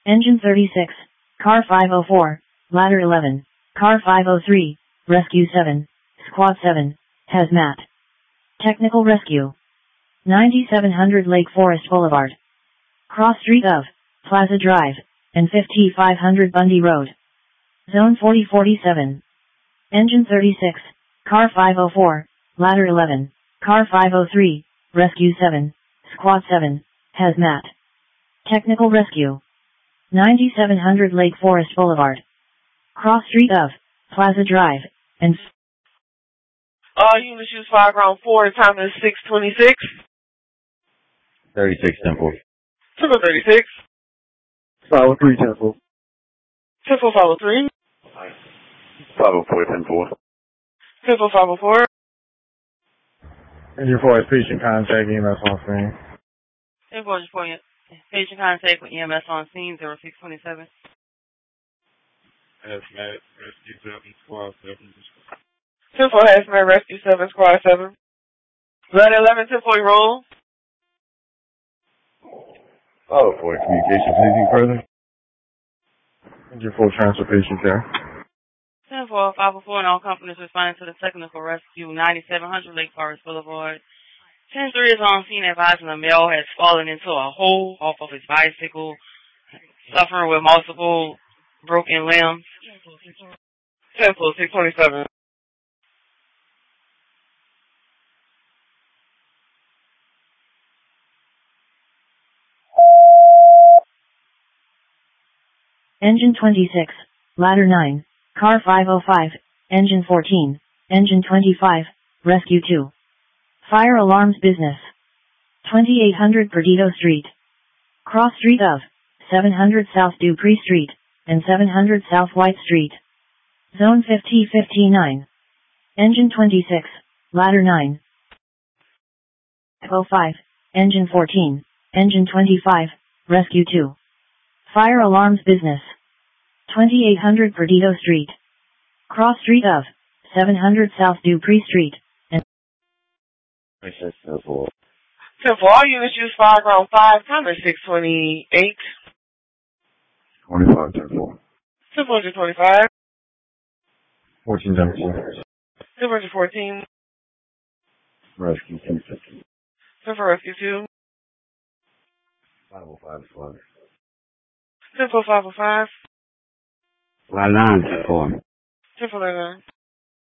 Engine 36, Car 504, Ladder 11, Car 503, Rescue 7, Squad 7, Hazmat. Technical Rescue. 9700 Lake Forest Boulevard. Cross Street of Plaza Drive, and 5500 Bundy Road. Zone 4047. Engine 36, Car 504, Ladder 11, Car 503, Rescue 7, Squad 7, Hazmat. Technical Rescue. 9700 Lake Forest Boulevard. Cross Street of Plaza Drive, and All units use fire ground 4, time is 6:26. 36 Temple. Temple 36. 503 Temple. Temple 503. 504 Temple. Temple 504. Engine 4 is patient contact, EMS on scene. Temple is for patient contact with EMS on scene 0627. Hazmat, Rescue 7, Squad 7. Temple Hazmat, Rescue 7, Squad 7. Ladder 11, Temple roll. 504 communications. Anything further? Engine 4 transfer patient care. 10-4, 504, and all companies responding to the technical rescue, 9700 Lake Forest Boulevard. 10-3 is on scene advising a male has fallen into a hole off of his bicycle, suffering with multiple broken limbs. 10-4, 627. Engine 26, Ladder 9, Car 505, Engine 14, Engine 25, Rescue 2. Fire Alarms Business. 2800 Perdido Street. Cross Street of 700 South Dupree Street, and 700 South White Street. Zone 5059. Engine 26, Ladder 9. 05, Engine 14, Engine 25, Rescue 2. Fire Alarms Business. 2800 Perdido Street. Cross Street of 700 South Dupree Street, and 10-4, all units use fire ground 5, time is 628. 25 Temple. 10-25. 14 Temple. 10-14. Rescue 2. 10-4, Rescue 2. 505 Flood. 10-4, 505. Line 9 Temple. 10-4,